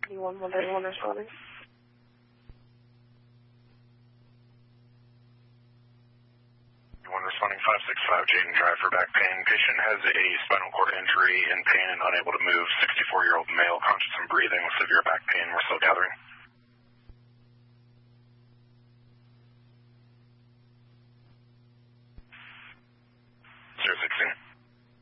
Anyone responding? Anyone responding 565 Jaden Drive for back pain. Patient has a spinal cord injury and pain and unable to move. 64-year-old male, conscious and breathing with severe back pain. We're still gathering.